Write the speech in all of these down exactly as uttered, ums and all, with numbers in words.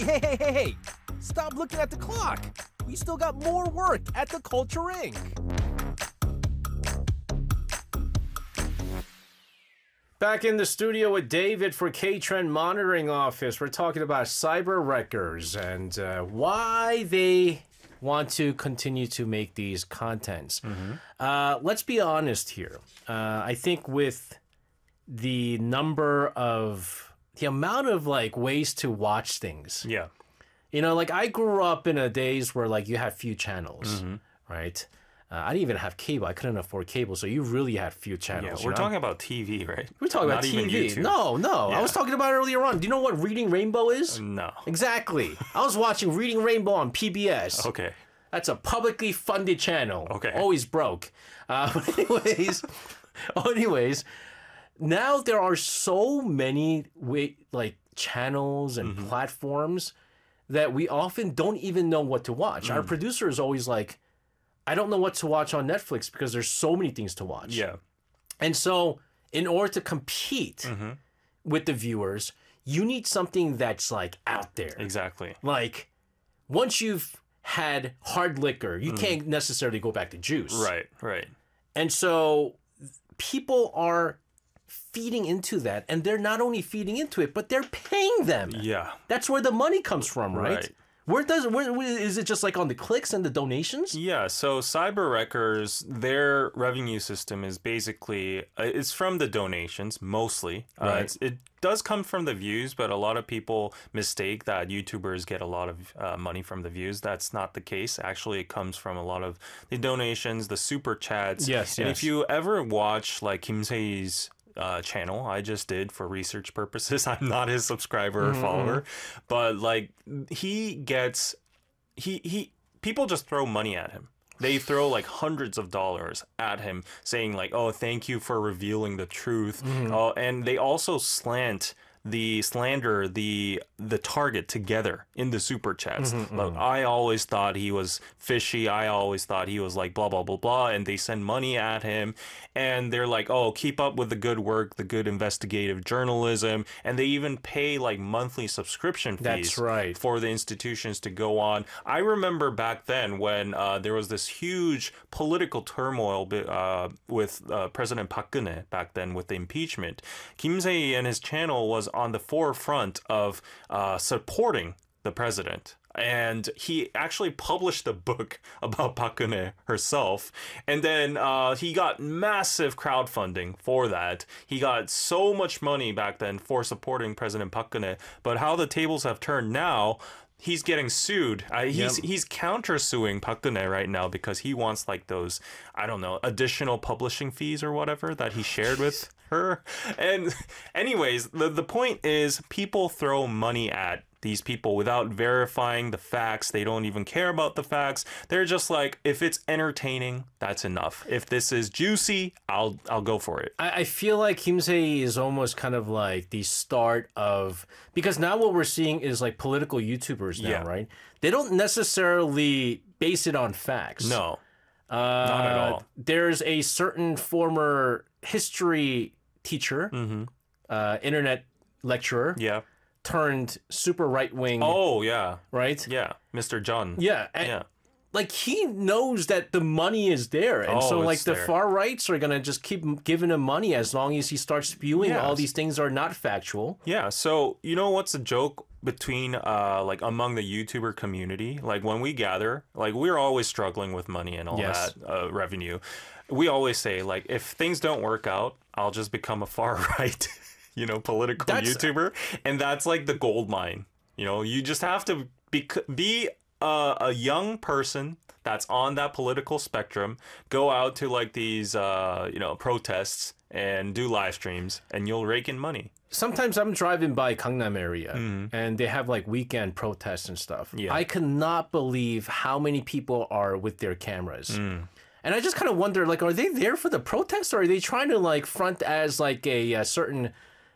Hey, hey, hey, hey! Stop looking at the clock! We still got more work at the Culture Incorporated. Back in the studio with David for K-Trend Monitoring Office. We're talking about cyber wreckers and uh, why they want to continue to make these contents. Mm-hmm. Uh, let's be honest here. Uh, I think with the number of, the amount of like ways to watch things. Yeah. You know, like I grew up in a days where like you had few channels, mm-hmm. right? Uh, I didn't even have cable. I couldn't afford cable, so you really had few channels. Yeah, we're you know? talking about T V, right? We're talking Not about T V. Even YouTube. No, no. Yeah. I was talking about it earlier on. Do you know what Reading Rainbow is? No. Exactly. I was watching Reading Rainbow on P B S. Okay. That's a publicly funded channel. Okay. Always broke. Uh, but anyways, anyways, now there are so many way, like channels and mm-hmm. platforms that we often don't even know what to watch. Mm. Our producer is always like, I don't know what to watch on Netflix because there's so many things to watch. Yeah. And so in order to compete mm-hmm. with the viewers, you need something that's like out there. Exactly. Like once you've had hard liquor, you mm. can't necessarily go back to juice. Right, right. And so people are feeding into that, and they're not only feeding into it, but they're paying them. Yeah. That's where the money comes from, right? Right. Where does where, where is it just like on the clicks and the donations? Yeah, so cyber wreckers, their revenue system is basically uh, it's from the donations mostly. Uh, Right. It's, it does come from the views, but a lot of people mistake that YouTubers get a lot of uh, money from the views. That's not the case. Actually, it comes from a lot of the donations, the super chats. Yes, and yes. if you ever watch like Kim Se's Uh, channel, I just did for research purposes. I'm not his subscriber or follower, but like he gets, he he people just throw money at him. They throw like hundreds of dollars at him, saying like, "Oh, thank you for revealing the truth," mm-hmm. uh, and they also slant the slander the the target together in the super chats. Mm-hmm, Look, mm-hmm. I always thought he was fishy. I always thought he was like blah blah blah blah, and they send money at him, and they're like, "Oh, keep up with the good work, the good investigative journalism," and they even pay like monthly subscription fees. That's right. For the institutions to go on. I remember back then when uh, there was this huge political turmoil uh, with uh, President Park Geun-hye back then with the impeachment. Kim Se and his channel was on the forefront of uh, supporting the president. And he actually published a book about Park Geun-hye herself. And then uh, he got massive crowdfunding for that. He got so much money back then for supporting President Park Geun-hye. But how the tables have turned now, he's getting sued. Uh, he's yep. he's counter-suing Park Geun-hye right now because he wants like those, I don't know, additional publishing fees or whatever that he shared with her. And anyways, the, the point is people throw money at these people without verifying the facts. They don't even care about the facts. They're just like, if it's entertaining, that's enough. If this is juicy, I'll I'll go for it. I, I feel like Kim Se is almost kind of like the start of, because now what we're seeing is like political YouTubers now, Yeah. right? They don't necessarily base it on facts. No, uh, not at all. There's a certain former history teacher, Mm-hmm. uh, internet lecturer, Yeah. turned super right wing. Oh, yeah. Right? Yeah. Mister John. Yeah. And Yeah. like he knows that the money is there. And Oh, so like it's the there. far rights are going to just keep giving him money as long as he starts spewing Yes. all these things are not factual. Yeah, so you know what's the joke between uh like among the YouTuber community? Like when we gather, like we're always struggling with money and all Yes. that uh, revenue. We always say like if things don't work out, I'll just become a far right, you know, political That's- YouTuber, and that's like the gold mine. You know, you just have to be be a, a young person that's on that political spectrum, go out to like these uh you know protests and do live streams, and you'll rake in money. Sometimes I'm driving by Gangnam area and they have like weekend protests and stuff. Yeah. I cannot believe how many people are with their cameras. And I just kind of wonder, like, are they there for the protest or are they trying to like front as like a, a certain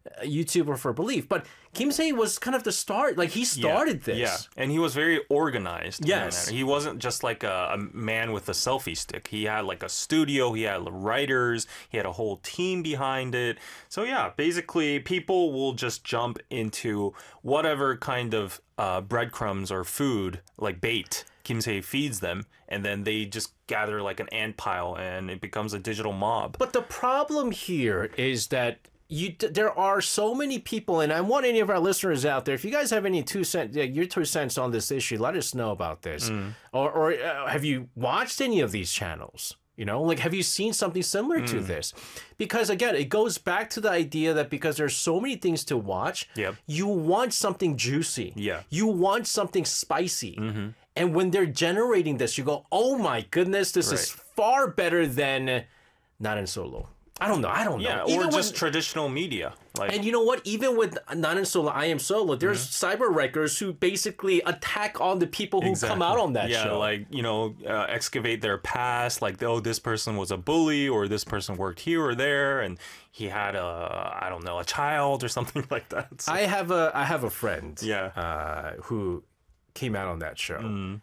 a YouTuber for belief. But Kim Se was kind of the start. Like he started yeah, this. Yeah, and he was very organized. Yes. He wasn't just like a, a man with a selfie stick. He had like a studio. He had writers. He had a whole team behind it. So yeah, basically people will just jump into whatever kind of uh, breadcrumbs or food, like bait, Kim Se feeds them, and then they just gather like an ant pile, and it becomes a digital mob. But the problem here is that you there are so many people, and I want any of our listeners out there, if you guys have any two cent, your two cents on this issue, let us know about this. Mm. Or, or uh, have you watched any of these channels? You know, like, have you seen something similar mm. to this? Because again, it goes back to the idea that because there's so many things to watch, yep. you want something juicy. Yeah. You want something spicy. Mm-hmm. And when they're generating this, you go, oh my goodness, this right. is far better than Nanan Solo. I don't know. I don't know. Yeah, Even or just with, traditional media. Like, and you know what? Even with Nanan Solo, I Am Solo, there's mm-hmm. cyber wreckers who basically attack on the people who exactly. come out on that yeah, show. Yeah, like, you know, uh, excavate their past. Like, oh, this person was a bully, or this person worked here or there, and he had a, I don't know, a child or something like that. So. I have a, I have a friend. Yeah. Uh, who came out on that show. Mm.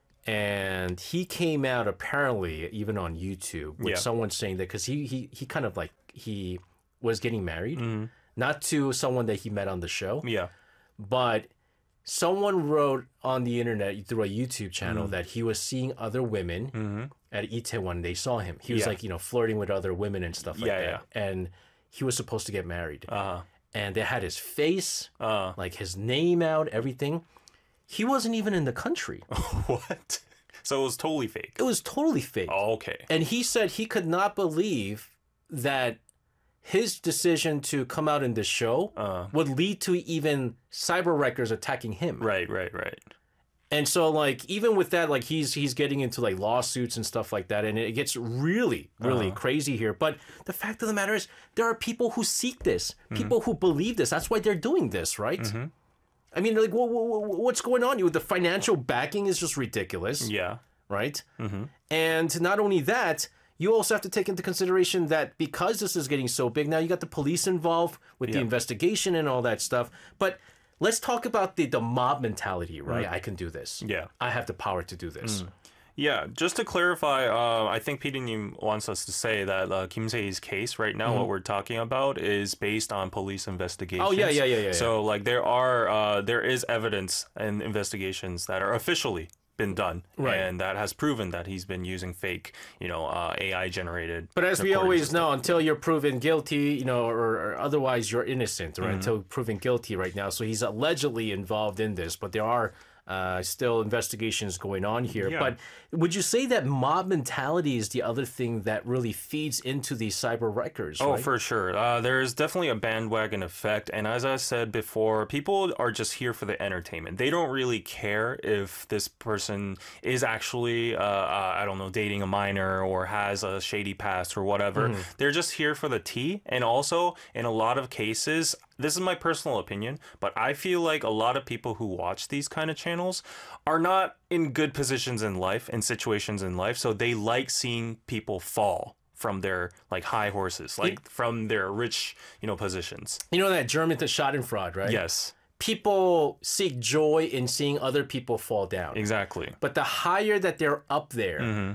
And he came out apparently even on YouTube with yeah. someone saying that because he, he he kind of like he was getting married, mm. not to someone that he met on the show, yeah, but someone wrote on the internet through a YouTube channel mm. that he was seeing other women mm-hmm. at Itaewon. They saw him. He was yeah. like, you know, flirting with other women and stuff like yeah, that. Yeah. And he was supposed to get married. Uh-huh. And they had his face, uh. like his name out, everything. He wasn't even in the country. What? So it was totally fake. It was totally fake. Oh, okay. And he said he could not believe that his decision to come out in this show uh. would lead to even cyber wreckers attacking him. Right, right, right. And so, like, even with that, like, he's he's getting into, like, lawsuits and stuff like that, and it gets really, really uh-huh. crazy here. But the fact of the matter is, there are people who seek this, mm-hmm. people who believe this. That's why they're doing this, right? Mm-hmm. I mean, like, what, what, what's going on? You, the financial backing is just ridiculous. Yeah. Right? Mm-hmm. And not only that, you also have to take into consideration that because this is getting so big, now you got the police involved with yeah. the investigation and all that stuff. But let's talk about the, the mob mentality, right? Mm. I can do this. Yeah. I have the power to do this. Mm. Yeah, just to clarify, uh, I think P D Nim wants us to say that uh, Kim Se-h's case right now, mm-hmm. what we're talking about, is based on police investigations. Oh yeah, yeah, yeah, yeah. So like there are, uh, there is evidence and investigations that are officially been done, right. and that has proven that he's been using fake, you know, uh, A I generated. But as we always know, until you're proven guilty, you know, or, or otherwise you're innocent, right? Mm-hmm. Until proven guilty right now. So he's allegedly involved in this, but there are uh, still investigations going on here. Yeah. But would you say that mob mentality is the other thing that really feeds into these cyber wreckers? Oh, right? for sure. Uh, there's definitely a bandwagon effect. And as I said before, people are just here for the entertainment. They don't really care if this person is actually, uh, uh, I don't know, dating a minor or has a shady past or whatever. Mm. They're just here for the tea. And also, in a lot of cases, this is my personal opinion, but I feel like a lot of people who watch these kind of channels are not in good positions in life and situations in life. So they like seeing people fall from their like high horses, like it, from their rich, you know, positions. You know that German Schadenfreude, right? Yes. People seek joy in seeing other people fall down. Exactly. But the higher that they're up there, mm-hmm.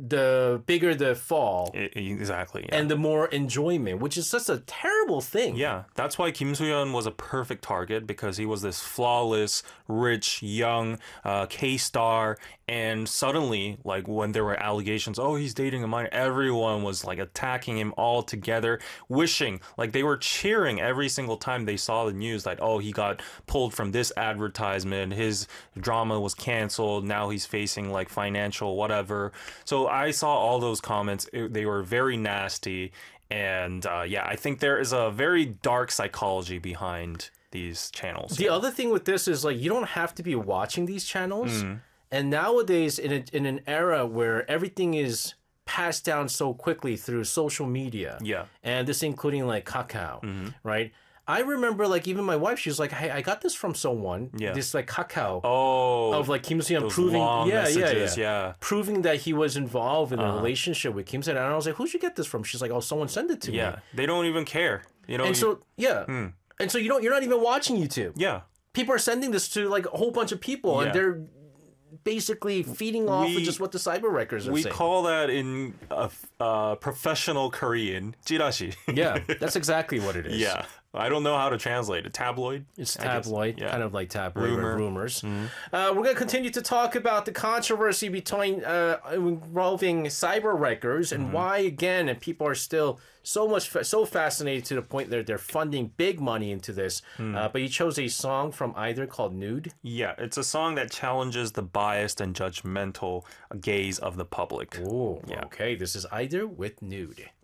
the bigger the fall. I, exactly. Yeah. And the more enjoyment, which is such a terrible thing. Yeah. That's why Kim Soo-hyun was a perfect target, because he was this flawless, rich, young uh, K-star. And suddenly, like when there were allegations, oh, he's dating a minor, everyone was like attacking him all together, wishing, like they were cheering every single time they saw the news that, oh, he got pulled from this advertisement, his drama was canceled, now he's facing like financial whatever. So I saw all those comments. It, they were very nasty. And uh, yeah, I think there is a very dark psychology behind these channels. The other thing with this is like, you don't have to be watching these channels. Mm. And nowadays, in a, in an era where everything is passed down so quickly through social media, yeah, and this including like Kakao, mm-hmm. right? I remember like even my wife, she was like, "Hey, I got this from someone." Yeah. This like Kakao. Oh. Of like Kim Soo-hyun proving, yeah, yeah, yeah, yeah, proving that he was involved in uh-huh. a relationship with Kim Soo-hyun. And I was like, "Who'd you get this from?" She's like, "Oh, someone sent it to yeah. me." Yeah. They don't even care. You know. And you... so yeah. Hmm. And so you don't, you're not even watching YouTube. Yeah. People are sending this to like a whole bunch of people, Yeah. and they're basically feeding off We- of just what the cyber wreckers are We saying. call that in uh, uh, professional Korean 찌라시. Yeah, that's exactly what it is. Yeah. I don't know how to translate it. Tabloid? It's I guess. tabloid, Yeah. kind of like tabloid Rumor. or rumors. Uh, we're going to continue to talk about the controversy between uh, involving cyber wreckers and why, again, and people are still so much fa- so fascinated to the point that they're funding big money into this. Uh, but you chose a song from either called "Nude." Yeah, it's a song that challenges the biased and judgmental gaze of the public. Oh, okay. This is either with "Nude."